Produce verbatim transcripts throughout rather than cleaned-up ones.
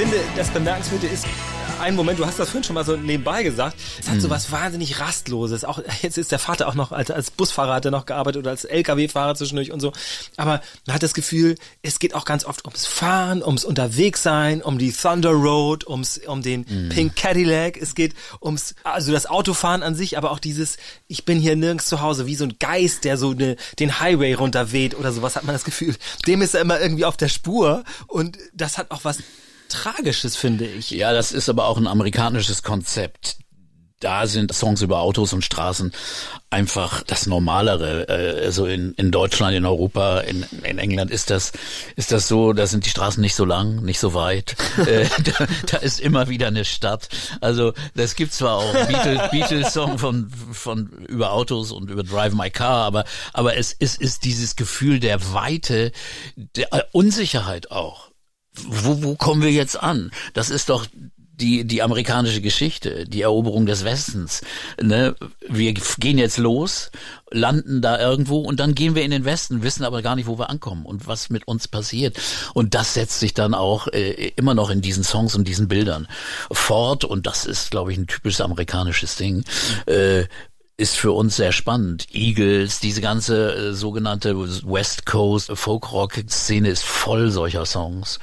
finde, das Bemerkenswerte ist, ein Moment, du hast das vorhin schon mal so nebenbei gesagt, es hat so was wahnsinnig Rastloses. Auch jetzt ist der Vater auch noch, als, als Busfahrer hat er noch gearbeitet oder als L K W-Fahrer zwischendurch und so. Aber man hat das Gefühl, es geht auch ganz oft ums Fahren, ums Unterwegssein, um die Thunder Road, ums, um den mm. Pink Cadillac. Es geht ums, also das Autofahren an sich, aber auch dieses, ich bin hier nirgends zu Hause, wie so ein Geist, der so eine, den Highway runterweht oder sowas, hat man das Gefühl. Dem ist er immer irgendwie auf der Spur und das hat auch was Tragisches, finde ich. Ja, das ist aber auch ein amerikanisches Konzept. Da sind Songs über Autos und Straßen einfach das Normalere. Also in, in Deutschland, in Europa, in, in England ist das, ist das so, da sind die Straßen nicht so lang, nicht so weit. da, da ist immer wieder eine Stadt. Also das gibt zwar auch Beatles, Beatles-Song von, von, über Autos und über Drive My Car, aber, aber es ist, ist dieses Gefühl der Weite, der Unsicherheit auch. Wo, wo kommen wir jetzt an? Das ist doch die die amerikanische Geschichte, die Eroberung des Westens. Ne? Wir gehen jetzt los, landen da irgendwo und dann gehen wir in den Westen, wissen aber gar nicht, wo wir ankommen und was mit uns passiert. Und das setzt sich dann auch äh, immer noch in diesen Songs und diesen Bildern fort. Und das ist, glaube ich, ein typisches amerikanisches Ding. Äh, ist für uns sehr spannend. Eagles, diese ganze äh, sogenannte West Coast Folk-Rock-Szene ist voll solcher Songs.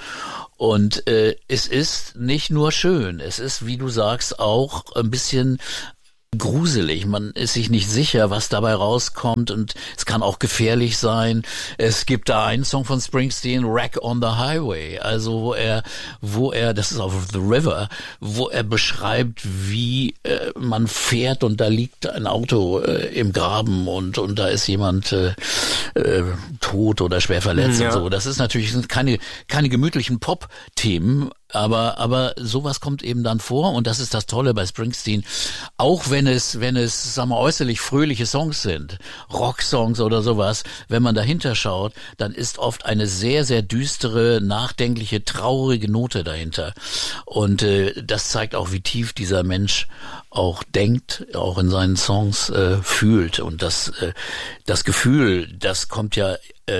Und äh, es ist nicht nur schön, es ist, wie du sagst, auch ein bisschen gruselig. Man ist sich nicht sicher, was dabei rauskommt und es kann auch gefährlich sein. Es gibt da einen Song von Springsteen, Wreck on the Highway, also wo er, wo er, das ist auf The River, wo er beschreibt, wie äh, man fährt und da liegt ein Auto äh, im Graben und und da ist jemand äh, äh, tot oder schwer verletzt ja. und so. Das ist natürlich sind keine keine gemütlichen Pop-Themen. Aber, aber sowas kommt eben dann vor und das ist das Tolle bei Springsteen. Auch wenn es, wenn es, sagen wir, äußerlich fröhliche Songs sind, Rocksongs oder sowas, wenn man dahinter schaut, dann ist oft eine sehr, sehr düstere, nachdenkliche, traurige Note dahinter. Und äh, das zeigt auch, wie tief dieser Mensch auch denkt, auch in seinen Songs äh, fühlt. Und das, äh, das Gefühl, das kommt ja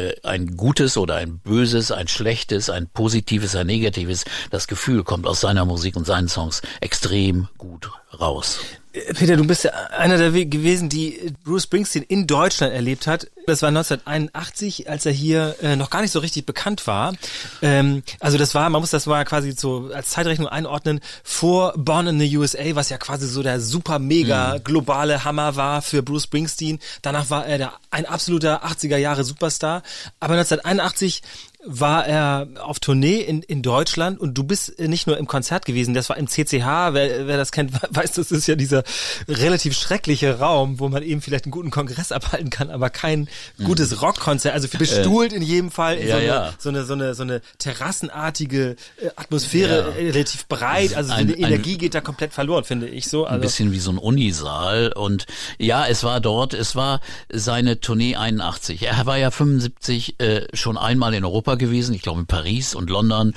ein gutes oder ein böses, ein schlechtes, ein positives, ein negatives. Das Gefühl kommt aus seiner Musik und seinen Songs extrem gut raus. Peter, du bist ja einer der gewesen, die Bruce Springsteen in Deutschland erlebt hat. Das war neunzehnhunderteinundachtzig, als er hier äh, noch gar nicht so richtig bekannt war. Ähm, also das war, man muss das mal quasi so als Zeitrechnung einordnen, vor Born in the U S A, was ja quasi so der super mega mhm. globale Hammer war für Bruce Springsteen. Danach war er der, ein absoluter achtziger Jahre Superstar. Aber neunzehnhunderteinundachtzig war er auf Tournee in, in Deutschland und du bist nicht nur im Konzert gewesen, das war im C C H, wer, wer das kennt, weiß, das ist ja dieser relativ schreckliche Raum, wo man eben vielleicht einen guten Kongress abhalten kann, aber kein gutes mhm. Rockkonzert, also bestuhlt äh, in jedem Fall, ja, so, eine, ja. so eine so eine so eine terrassenartige äh, Atmosphäre, ja. äh, relativ breit, also ein, die Energie ein, geht da komplett verloren, finde ich so. Also. Ein bisschen wie so ein Unisaal und ja, es war dort, es war seine Tournee einundachtzig. Er war ja fünfundsiebzig äh, schon einmal in Europa gewesen, ich glaube in Paris und London.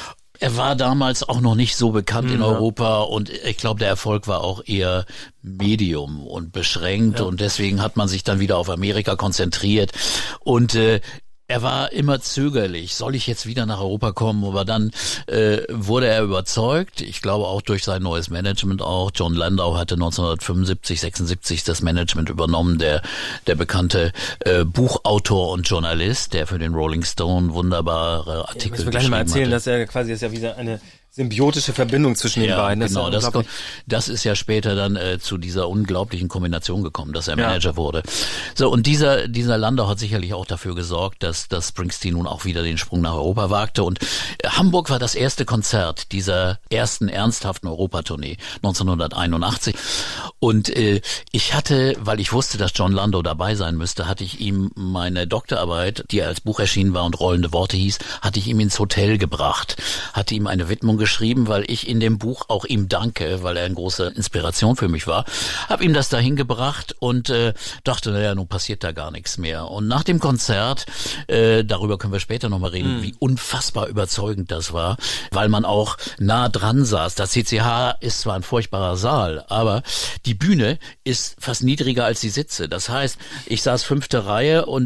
Er war damals auch noch nicht so bekannt mhm, in Europa und ich glaube, der Erfolg war auch eher Medium und beschränkt ja. und deswegen hat man sich dann wieder auf Amerika konzentriert und äh, er war immer zögerlich. Soll ich jetzt wieder nach Europa kommen? Aber dann äh, wurde er überzeugt. Ich glaube auch durch sein neues Management auch. John Landau hatte neunzehnhundertfünfundsiebzig, sechsundsiebzig das Management übernommen. Der der bekannte äh, Buchautor und Journalist, der für den Rolling Stone wunderbare Artikel ja, müssen wir gleich mal erzählen, hatte. dass er quasi ist ja wieder eine symbiotische Verbindung zwischen den ja, beiden. Das genau, ist das, das ist ja später dann äh, zu dieser unglaublichen Kombination gekommen, dass er ja. Manager wurde. So, und dieser dieser Landau hat sicherlich auch dafür gesorgt, dass, dass Springsteen nun auch wieder den Sprung nach Europa wagte. Und äh, Hamburg war das erste Konzert dieser ersten ernsthaften Europatournee neunzehnhunderteinundachtzig. Und äh, ich hatte, weil ich wusste, dass John Landau dabei sein müsste, hatte ich ihm meine Doktorarbeit, die als Buch erschienen war und Rollende Worte hieß, hatte ich ihm ins Hotel gebracht, hatte ihm eine Widmung geschrieben, weil ich in dem Buch auch ihm danke, weil er eine große Inspiration für mich war. Hab ihm das dahin gebracht und äh, dachte, naja, nun passiert da gar nichts mehr. Und nach dem Konzert, äh, darüber können wir später nochmal reden, mhm. wie unfassbar überzeugend das war, weil man auch nah dran saß. Das C C H ist zwar ein furchtbarer Saal, aber die Bühne ist fast niedriger als die Sitze. Das heißt, ich saß fünfte Reihe und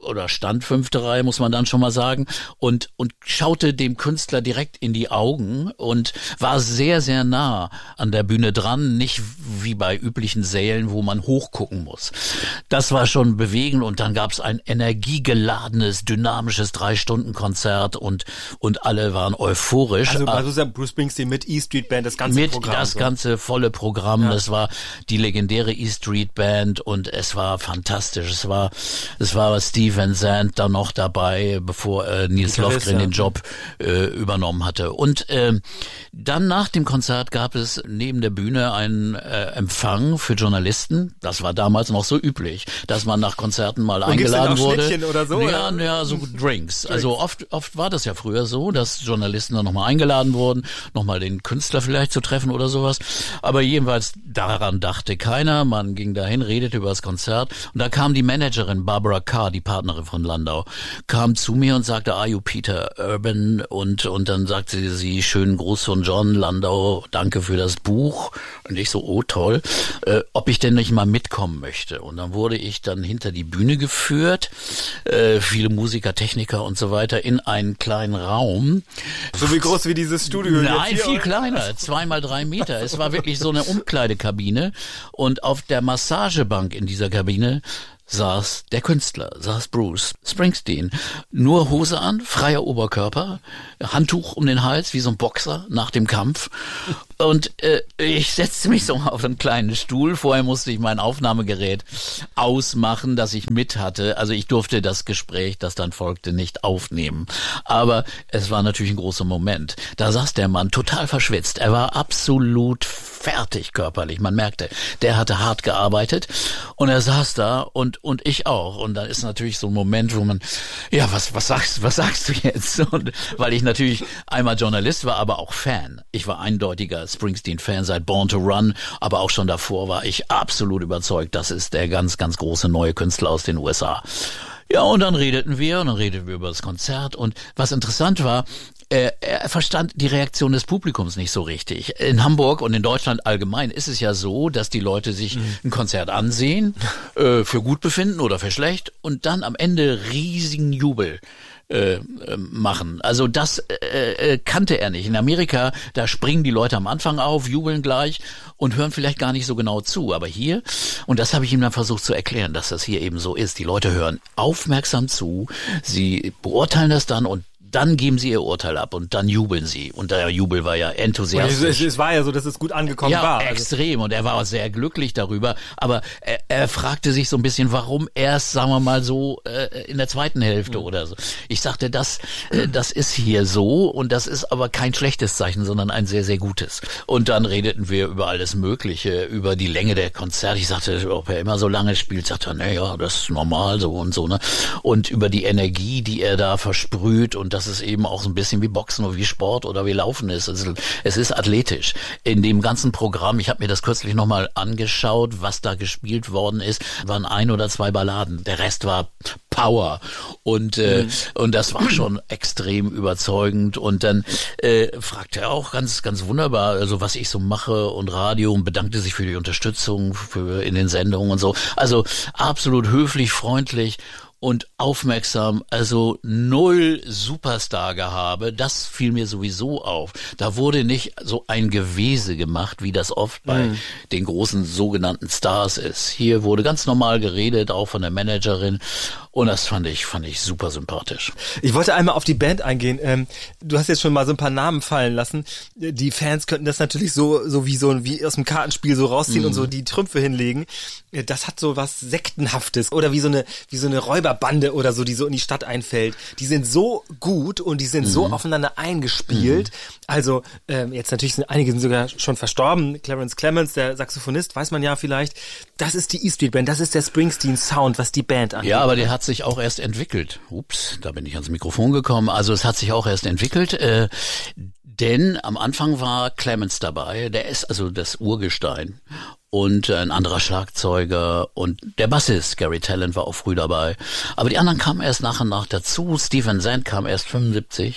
oder stand fünfte Reihe, muss man dann schon mal sagen, und und schaute dem Künstler direkt in die Augen und war sehr, sehr nah an der Bühne dran, nicht wie bei üblichen Sälen, wo man hochgucken muss. Das war schon bewegend und dann gab es ein energiegeladenes, dynamisches Drei-Stunden-Konzert und und alle waren euphorisch. Also, also Bruce Springsteen mit E-Street Band, das ganze mit Programm. das so. ganze volle Programm, ja. Das war die legendäre E-Street Band und es war fantastisch. Es war es war Steve Van Zandt da noch dabei, bevor äh, Nils Lofgren den Job äh, übernommen hatte. Und äh, dann nach dem Konzert gab es neben der Bühne einen äh, Empfang für Journalisten. Das war damals noch so üblich, dass man nach Konzerten mal und eingeladen wurde. Schnittchen oder so? Ja, oder? ja, so Drinks. Drinks. Also oft oft war das ja früher so, dass Journalisten dann nochmal eingeladen wurden, nochmal den Künstler vielleicht zu treffen oder sowas. Aber jedenfalls daran dachte keiner. Man ging dahin, redete über das Konzert und da kam die Managerin Barbara Carr, die Partnerin von Landau, kam zu mir und sagte, are you Peter Urban? Und und dann sagte sie, schönen Gruß von John Landau, danke für das Buch. Und ich so, oh toll, äh, ob ich denn nicht mal mitkommen möchte. Und dann wurde ich dann hinter die Bühne geführt, äh, viele Musiker, Techniker und so weiter, in einen kleinen Raum. So wie groß wie dieses Studio Nein, jetzt hier, viel oder? kleiner, zwei mal drei Meter. Es war wirklich so eine Umkleidekabine und auf der Massagebank in dieser Kabine saß der Künstler, saß Bruce Springsteen. Nur Hose an, freier Oberkörper, Handtuch um den Hals, wie so ein Boxer nach dem Kampf. Und äh, ich setzte mich so auf einen kleinen Stuhl. Vorher musste ich mein Aufnahmegerät ausmachen, das ich mit hatte. Also ich durfte das Gespräch, das dann folgte, nicht aufnehmen. Aber es war natürlich ein großer Moment. Da saß der Mann total verschwitzt. Er war absolut fertig körperlich. Man merkte, der hatte hart gearbeitet. Und er saß da und und ich auch. Und dann ist natürlich so ein Moment, wo man, ja, was was sagst was sagst du jetzt? Und weil ich natürlich einmal Journalist war, aber auch Fan. Ich war eindeutiger Springsteen-Fan seit Born to Run, aber auch schon davor war ich absolut überzeugt, das ist der ganz, ganz große neue Künstler aus den U S A. Ja, und dann redeten wir, und dann redeten wir über das Konzert und was interessant war, er, er verstand die Reaktion des Publikums nicht so richtig. In Hamburg und in Deutschland allgemein ist es ja so, dass die Leute sich mhm. ein Konzert ansehen, äh, für gut befinden oder für schlecht und dann am Ende riesigen Jubel Äh, machen. Also das äh, kannte er nicht. In Amerika, da springen die Leute am Anfang auf, jubeln gleich und hören vielleicht gar nicht so genau zu. Aber hier, und das habe ich ihm dann versucht zu erklären, dass das hier eben so ist. Die Leute hören aufmerksam zu, sie beurteilen das dann und dann geben sie ihr Urteil ab und dann jubeln sie. Und der Jubel war ja enthusiastisch. Es, es war ja so, dass es gut angekommen ja, war. Ja, extrem. Und er war auch sehr glücklich darüber. Aber er, er fragte sich so ein bisschen, warum erst, sagen wir mal so, äh, in der zweiten Hälfte mhm. oder so. Ich sagte, das, äh, das ist hier so und das ist aber kein schlechtes Zeichen, sondern ein sehr, sehr gutes. Und dann redeten wir über alles Mögliche, über die Länge der Konzerte. Ich sagte, ob er immer so lange spielt, sagte er, naja, das ist normal so und so. Ne? Und über die Energie, die er da versprüht und das dass es eben auch so ein bisschen wie Boxen oder wie Sport oder wie Laufen ist. Es, es ist athletisch. In dem ganzen Programm, ich habe mir das kürzlich nochmal angeschaut, was da gespielt worden ist, waren ein oder zwei Balladen. Der Rest war Power. Und, äh, mhm. und das war schon extrem überzeugend. Und dann äh, fragte er auch ganz, ganz wunderbar, also was ich so mache und Radio und bedankte sich für die Unterstützung für in den Sendungen und so. Also absolut höflich, freundlich und aufmerksam, also null Superstar-Gehabe, das fiel mir sowieso auf. Da wurde nicht so ein Gewese gemacht, wie das oft bei mhm. den großen sogenannten Stars ist. Hier wurde ganz normal geredet, auch von der Managerin, und das fand ich fand ich super sympathisch. Ich wollte einmal auf die Band eingehen. Ähm, du hast jetzt schon mal so ein paar Namen fallen lassen. Die Fans könnten das natürlich so so wie so wie aus dem Kartenspiel so rausziehen mhm. und so die Trümpfe hinlegen. Das hat so was Sektenhaftes oder wie so eine wie so eine Räuberbande oder so, die so in die Stadt einfällt. Die sind so gut und die sind mhm. so aufeinander eingespielt. Mhm. Also ähm, jetzt natürlich sind einige sind sogar schon verstorben. Clarence Clemons, der Saxophonist, weiß man ja vielleicht. Das ist die E-Street Band, das ist der Springsteen Sound, was die Band angeht. Ja, aber der hat sich auch erst entwickelt. Ups, da bin ich ans Mikrofon gekommen. Also es hat sich auch erst entwickelt. Äh, denn am Anfang war Clemons dabei. Der ist also das Urgestein. Und ein anderer Schlagzeuger und der Bassist Gary Tallent war auch früh dabei. Aber die anderen kamen erst nach und nach dazu. Steve Van Zandt kam erst fünfundsiebzig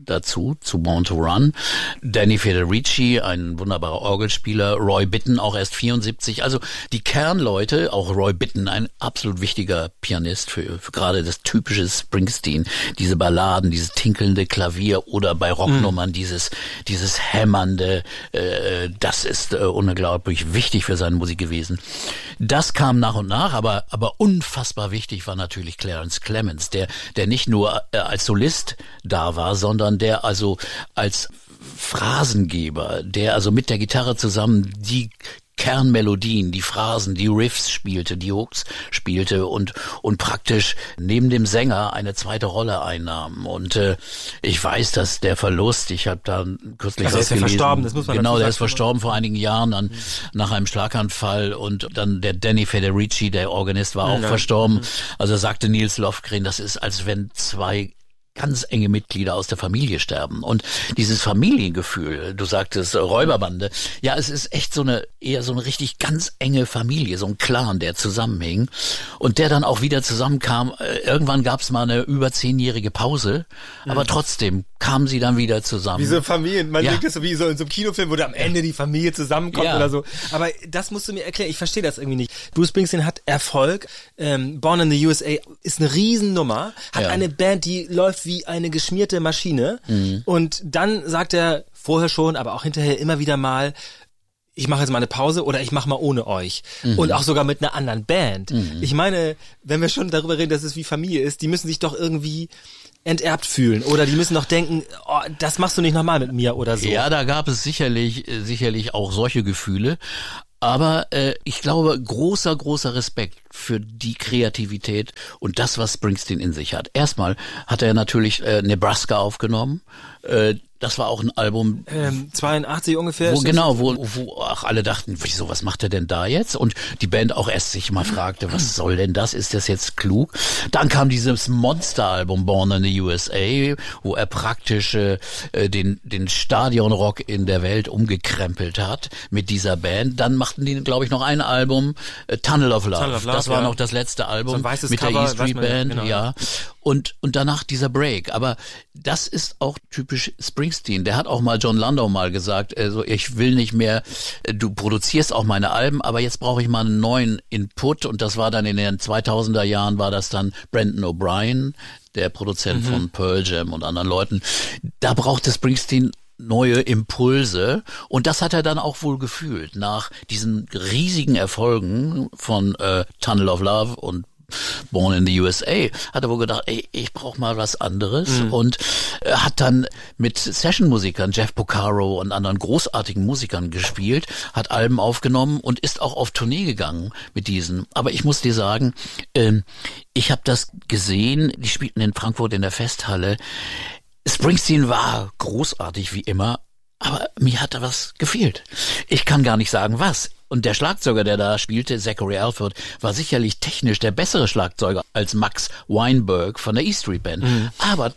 dazu, zu Born to Run. Danny Federici, ein wunderbarer Orgelspieler. Roy Bittan, auch erst vierundsiebzig. Also die Kernleute, auch Roy Bittan, ein absolut wichtiger Pianist für, für gerade das typische Springsteen. Diese Balladen, dieses tinkelnde Klavier oder bei Rocknummern mhm. dieses, dieses hämmernde, äh, das ist äh, unglaublich wichtig für seine Musik gewesen. Das kam nach und nach, aber, aber unfassbar wichtig war natürlich Clarence Clemons, der, der nicht nur äh, als Solist da war, sondern der also als Phrasengeber, der also mit der Gitarre zusammen die Kernmelodien, die Phrasen, die Riffs spielte, die Hooks spielte und und praktisch neben dem Sänger eine zweite Rolle einnahm. Und äh, ich weiß, dass der Verlust, ich habe da kürzlich also was gelesen. Ist ja verstorben, das muss man genau, der ist sagen. verstorben vor einigen Jahren an, mhm. nach einem Schlaganfall und dann der Danny Federici, der Organist, war auch ja. verstorben. Mhm. Also sagte Nils Lofgren, das ist, als wenn zwei ganz enge Mitglieder aus der Familie sterben. Und dieses Familiengefühl, du sagtest Räuberbande, ja, es ist echt so eine, eher so eine richtig ganz enge Familie, so ein Clan, der zusammenhing und der dann auch wieder zusammenkam. Irgendwann gab es mal eine über zehnjährige Pause, mhm. aber trotzdem kamen sie dann wieder zusammen. Wie so Familien, man ja. denkt das so wie so in so einem Kinofilm, wo da am Ende die Familie zusammenkommt ja. oder so. Aber das musst du mir erklären, ich verstehe das irgendwie nicht. Bruce Springsteen hat Erfolg, ähm, Born in the U S A ist eine Riesennummer, hat ja. eine Band, die läuft wie eine geschmierte Maschine mhm. und dann sagt er vorher schon, aber auch hinterher immer wieder mal, ich mache jetzt mal eine Pause oder ich mache mal ohne euch. Mhm. Und auch sogar mit einer anderen Band. Mhm. Ich meine, wenn wir schon darüber reden, dass es wie Familie ist, die müssen sich doch irgendwie enterbt fühlen oder die müssen doch denken, oh, das machst du nicht nochmal mit mir oder so. Ja, da gab es sicherlich sicherlich auch solche Gefühle. Aber äh, ich glaube, großer, großer Respekt für die Kreativität und das, was Springsteen in sich hat. Erstmal hat er natürlich äh, Nebraska aufgenommen. Äh, das war auch ein Album. Ähm, zweiundachtzig ungefähr. Wo, genau, wo, wo ach, alle dachten, wieso, was macht er denn da jetzt? Und die Band auch erst sich mal fragte, was soll denn das? Ist das jetzt klug? Dann kam dieses Monster-Album Born in the U S A, wo er praktisch äh, den, den Stadionrock in der Welt umgekrempelt hat mit dieser Band. Dann machten die, glaube ich, noch ein Album, äh, Tunnel of Love. Tunnel of Love. Das war ja. noch das letzte Album so ein weißes mit Cover, der E Street man, Band, genau. ja. Und und danach dieser Break. Aber das ist auch typisch Springsteen. Der hat auch mal John Landau mal gesagt, also ich will nicht mehr, du produzierst auch meine Alben, aber jetzt brauche ich mal einen neuen Input. Und das war dann in den zweitausender Jahren, war das dann Brandon O'Brien, der Produzent mhm. von Pearl Jam und anderen Leuten. Da brauchte Springsteen neue Impulse und das hat er dann auch wohl gefühlt nach diesen riesigen Erfolgen von äh, Tunnel of Love und Born in the U S A, hat er wohl gedacht, ey, ich brauche mal was anderes mhm. und äh, hat dann mit Session-Musikern, Jeff Porcaro und anderen großartigen Musikern gespielt, hat Alben aufgenommen und ist auch auf Tournee gegangen mit diesen. Aber ich muss dir sagen, ähm, ich habe das gesehen, die spielten in Frankfurt in der Festhalle. Springsteen war großartig wie immer, aber mir hat da was gefehlt. Ich kann gar nicht sagen, was. Und der Schlagzeuger, der da spielte, Zachary Alford, war sicherlich technisch der bessere Schlagzeuger als Max Weinberg von der E Street Band. Mhm. Aber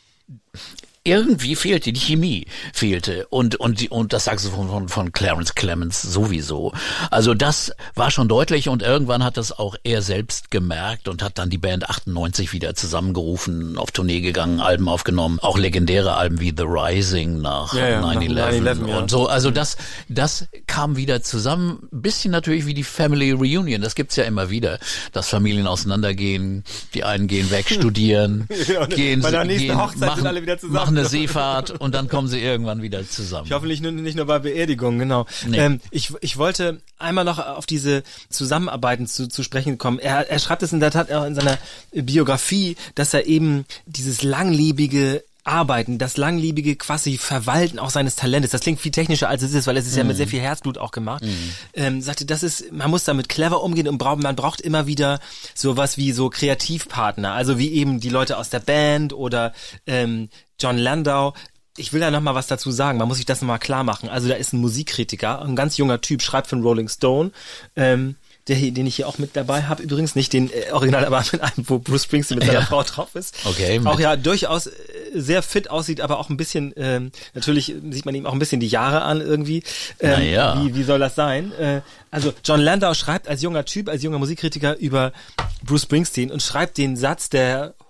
irgendwie fehlte, die Chemie fehlte und und die, und das Saxophon von, von Clarence Clemons sowieso. Also das war schon deutlich und irgendwann hat das auch er selbst gemerkt und hat dann die Band achtundneunzig wieder zusammengerufen, auf Tournee gegangen, Alben aufgenommen, auch legendäre Alben wie The Rising nach ja, ja, nine eleven und ja. so. Also das das kam wieder zusammen, ein bisschen natürlich wie die Family Reunion, das gibt's ja immer wieder, dass Familien auseinandergehen, die einen gehen weg, studieren, ja, gehen, bei der nächsten gehen Hochzeit machen, sind alle wieder zusammen. machen eine Seefahrt und dann kommen sie irgendwann wieder zusammen. Ich hoffe nicht nur, nicht nur bei Beerdigungen, genau. Nee. Ähm, ich, ich wollte einmal noch auf diese Zusammenarbeiten zu, zu sprechen kommen. Er, er schreibt es in der Tat auch in seiner Biografie, dass er eben dieses langlebige Arbeiten, das langlebige quasi Verwalten auch seines Talentes, das klingt viel technischer als es ist, weil es ist mm. ja mit sehr viel Herzblut auch gemacht, mm. ähm, sagte, das ist, man muss damit clever umgehen und braucht, man braucht immer wieder sowas wie so Kreativpartner, also wie eben die Leute aus der Band oder ähm, John Landau. Ich will da noch mal was dazu sagen, man muss sich das noch mal klar machen. Also da ist ein Musikkritiker, ein ganz junger Typ, schreibt für den Rolling Stone, ähm, der hier, den ich hier auch mit dabei habe, übrigens nicht den äh, Original, aber mit einem, wo Bruce Springsteen mit seiner ja. Frau drauf ist. Okay. Auch ja durchaus äh, sehr fit aussieht, aber auch ein bisschen, ähm, natürlich sieht man ihm auch ein bisschen die Jahre an irgendwie. Ähm, naja. Wie, wie soll das sein? Äh, also John Landau schreibt als junger Typ, als junger Musikkritiker über Bruce Springsteen und schreibt den Satz, der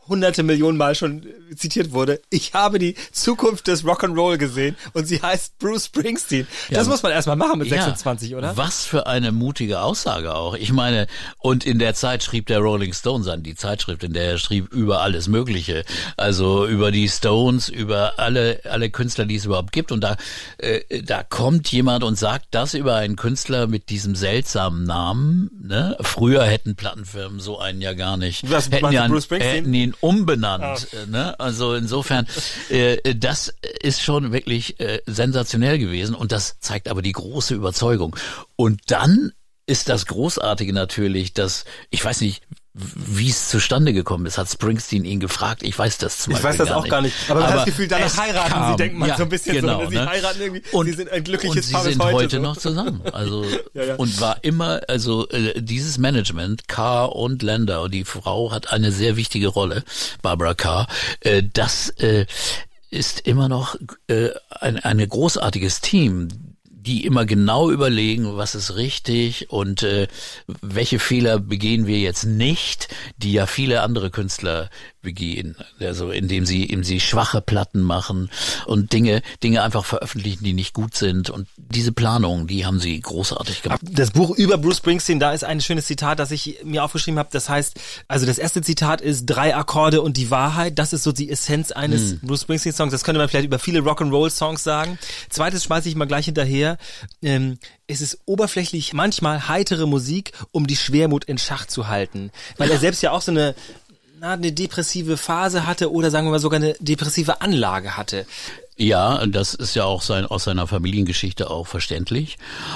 hunderte Millionen Mal schon zitiert wurde. Ich habe die Zukunft des Rock'n'Roll gesehen und sie heißt Bruce Springsteen. Das ja, muss man erstmal machen mit ja, sechsundzwanzig, oder? Was für eine mutige Aussage auch. Ich meine, und in der Zeit schrieb der Rolling Stones an, die Zeitschrift, in der er schrieb über alles Mögliche. Also über die Stones, über alle alle Künstler, die es überhaupt gibt. Und da äh, da kommt jemand und sagt das über einen Künstler mit diesem seltsamen Namen. Ne? Früher hätten Plattenfirmen so einen ja gar nicht. Was, hätten ja Bruce Springsteen? Hätten ihn umbenannt. Oh. Ne? Also insofern, äh, das ist schon wirklich äh, sensationell gewesen und das zeigt aber die große Überzeugung. Und dann ist das Großartige natürlich, dass, ich weiß nicht, wie es zustande gekommen ist, hat Springsteen ihn gefragt. Ich weiß das zum Ich Beispiel weiß das gar auch nicht. gar nicht. Aber man aber hat das Gefühl, danach heiraten kam, sie, denkt man ja, so ein bisschen genau, so. Sie ne? heiraten irgendwie, und, sie sind ein glückliches Paar bis heute. Und sie sind heute, heute so. noch zusammen. Also ja, ja. Und war immer, also äh, dieses Management, Carr und Lander, und die Frau hat eine sehr wichtige Rolle, Barbara Carr, äh, das äh, ist immer noch äh, ein, ein großartiges Team, die immer genau überlegen, was ist richtig und äh, welche Fehler begehen wir jetzt nicht, die ja viele andere Künstler begehen, also indem sie indem sie schwache Platten machen und Dinge Dinge einfach veröffentlichen, die nicht gut sind, und diese Planung, die haben sie großartig gemacht. Das Buch über Bruce Springsteen, da ist ein schönes Zitat, das ich mir aufgeschrieben habe, das heißt, also das erste Zitat ist drei Akkorde und die Wahrheit, das ist so die Essenz eines hm. Bruce Springsteen Songs, das könnte man vielleicht über viele Rock'n'Roll Songs sagen. Zweites schmeiße ich mal gleich hinterher, ähm, es ist oberflächlich manchmal heitere Musik, um die Schwermut in Schach zu halten, weil er selbst ja auch so eine na, eine depressive Phase hatte oder sagen wir mal sogar eine depressive Anlage hatte. Ja, das ist ja auch sein, aus seiner Familiengeschichte auch verständlich.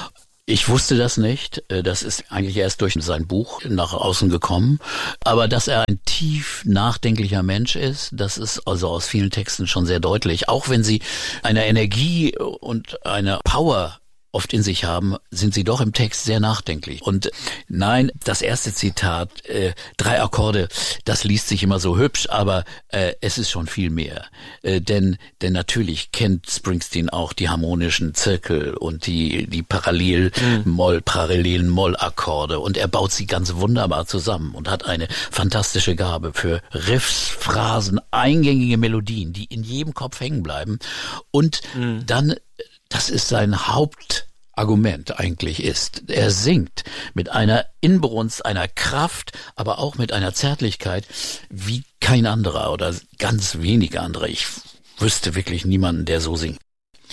Ich wusste das nicht. Das ist eigentlich erst durch sein Buch nach außen gekommen. Aber dass er ein tief nachdenklicher Mensch ist, das ist also aus vielen Texten schon sehr deutlich. Auch wenn sie eine Energie und eine Power oft in sich haben, sind sie doch im Text sehr nachdenklich. Und nein, das erste Zitat, äh, drei Akkorde, das liest sich immer so hübsch, aber äh, es ist schon viel mehr. Äh, denn denn natürlich kennt Springsteen auch die harmonischen Zirkel und die die Parallel-Moll, mhm. parallelen Mollakkorde, und er baut sie ganz wunderbar zusammen und hat eine fantastische Gabe für Riffs, Phrasen, eingängige Melodien, die in jedem Kopf hängen bleiben. Und mhm. dann, das ist sein Hauptargument eigentlich ist. Er singt mit einer Inbrunst, einer Kraft, aber auch mit einer Zärtlichkeit wie kein anderer oder ganz wenige andere. Ich wüsste wirklich niemanden, der so singt.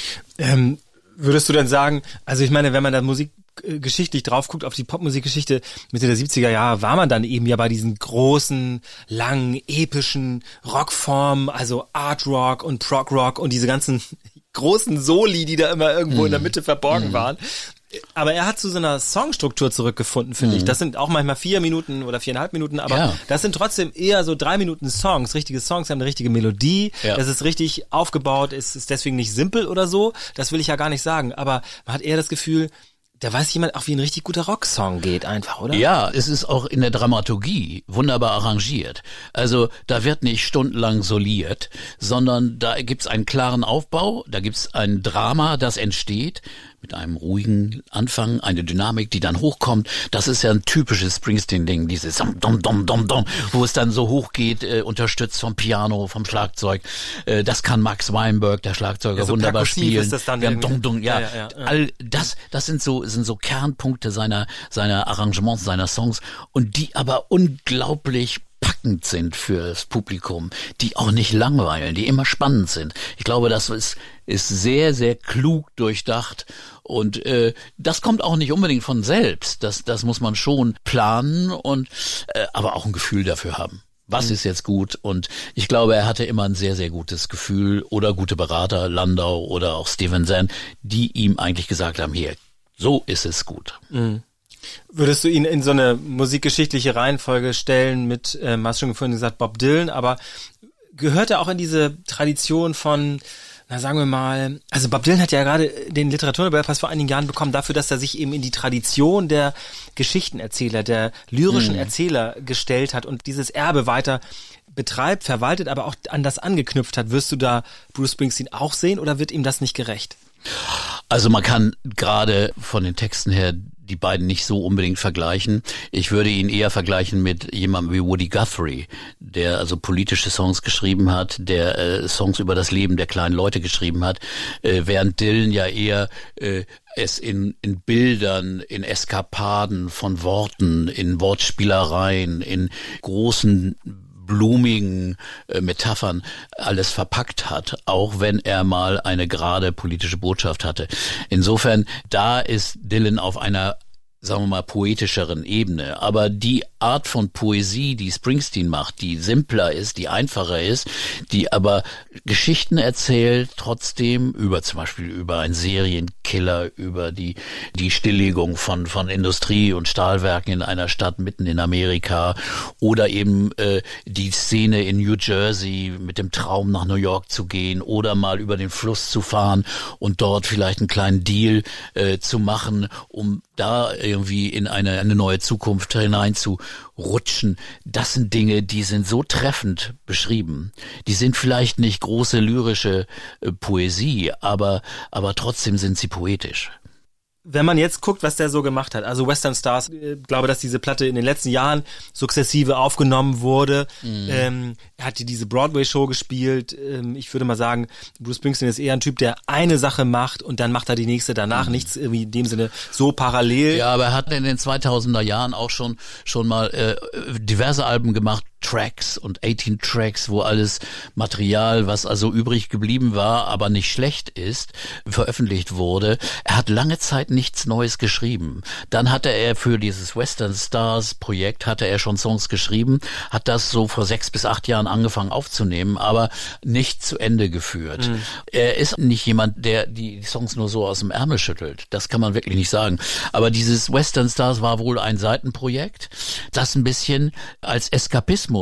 Ähm, würdest du denn sagen, also ich meine, wenn man da Musik geschichtlich drauf guckt, auf die Popmusikgeschichte Mitte der siebziger Jahre, war man dann eben ja bei diesen großen, langen, epischen Rockformen, also Art Rock und Prog Rock und diese ganzen großen Soli, die da immer irgendwo mm. in der Mitte verborgen mm. waren. Aber er hat zu so einer Songstruktur zurückgefunden, finde mm. ich. Das sind auch manchmal vier Minuten oder viereinhalb Minuten, aber ja. das sind trotzdem eher so drei Minuten Songs. Richtige Songs haben eine richtige Melodie. Ja. Das ist richtig aufgebaut, es ist deswegen nicht simpel oder so. Das will ich ja gar nicht sagen. Aber man hat eher das Gefühl, da weiß jemand auch, wie ein richtig guter Rocksong geht einfach, oder? Ja, es ist auch in der Dramaturgie wunderbar arrangiert. Also da wird nicht stundenlang soliert, sondern da gibt's einen klaren Aufbau, da gibt's ein Drama, das entsteht mit einem ruhigen Anfang, eine Dynamik, die dann hochkommt. Das ist ja ein typisches Springsteen-Ding, dieses dom, dom, dom, dom, dom, wo es dann so hochgeht, äh, unterstützt vom Piano, vom Schlagzeug. Äh, das kann Max Weinberg, der Schlagzeuger, ja, so wunderbar spielen. Ist das dann ja, dom, dom, ja, ja, ja, ja. All das, das sind so sind so Kernpunkte seiner seiner Arrangements, seiner Songs, und die aber unglaublich packend sind fürs Publikum, die auch nicht langweilen, die immer spannend sind. Ich glaube, das ist ist sehr, sehr klug durchdacht, und äh, das kommt auch nicht unbedingt von selbst. Das das muss man schon planen und äh, aber auch ein Gefühl dafür haben. Was mhm. ist jetzt gut? Und ich glaube, er hatte immer ein sehr, sehr gutes Gefühl oder gute Berater, Landau oder auch Steven Zahn, die ihm eigentlich gesagt haben, hier, so ist es gut. Mhm. Würdest du ihn in so eine musikgeschichtliche Reihenfolge stellen mit, ähm, hast schon vorhin gesagt, Bob Dylan, aber gehört er auch in diese Tradition von, na sagen wir mal, also Bob Dylan hat ja gerade den Literaturnobelpreis vor einigen Jahren bekommen dafür, dass er sich eben in die Tradition der Geschichtenerzähler, der lyrischen hm. Erzähler gestellt hat und dieses Erbe weiter betreibt, verwaltet, aber auch an das angeknüpft hat. Wirst du da Bruce Springsteen auch sehen oder wird ihm das nicht gerecht? Also man kann gerade von den Texten her die beiden nicht so unbedingt vergleichen. Ich würde ihn eher vergleichen mit jemandem wie Woody Guthrie, der also politische Songs geschrieben hat, der äh, Songs über das Leben der kleinen Leute geschrieben hat, äh, während Dylan ja eher äh, es in, in Bildern, in Eskapaden von Worten, in Wortspielereien, in großen blumigen äh, Metaphern alles verpackt hat, auch wenn er mal eine gerade politische Botschaft hatte. Insofern, da ist Dylan auf einer, sagen wir mal, poetischeren Ebene. Aber die Art von Poesie, die Springsteen macht, die simpler ist, die einfacher ist, die aber Geschichten erzählt, trotzdem über zum Beispiel über einen Serienkiller, über die die Stilllegung von von Industrie und Stahlwerken in einer Stadt mitten in Amerika oder eben äh, die Szene in New Jersey mit dem Traum nach New York zu gehen oder mal über den Fluss zu fahren und dort vielleicht einen kleinen Deal äh, zu machen, um da irgendwie in eine, eine neue Zukunft hinein zu rutschen. Das sind Dinge, die sind so treffend beschrieben. Die sind vielleicht nicht große lyrische äh, Poesie, aber, aber trotzdem sind sie poetisch. Wenn man jetzt guckt, was der so gemacht hat, also Western Stars, ich glaube, dass diese Platte in den letzten Jahren sukzessive aufgenommen wurde. Mhm. Ähm, er hat diese Broadway-Show gespielt. Ähm, ich würde mal sagen, Bruce Springsteen ist eher ein Typ, der eine Sache macht und dann macht er die nächste danach. Mhm. Nichts irgendwie in dem Sinne so parallel. Ja, aber er hat in den zweitausender Jahren auch schon schon mal äh, diverse Alben gemacht, Tracks und achtzehn Tracks, wo alles Material, was also übrig geblieben war, aber nicht schlecht ist, veröffentlicht wurde. Er hat lange Zeit nichts Neues geschrieben. Dann hatte er für dieses Western Stars Projekt, hatte er schon Songs geschrieben, hat das so vor sechs bis acht Jahren angefangen aufzunehmen, aber nicht zu Ende geführt. Mhm. Er ist nicht jemand, der die Songs nur so aus dem Ärmel schüttelt. Das kann man wirklich nicht sagen. Aber dieses Western Stars war wohl ein Seitenprojekt, das ein bisschen als Eskapismus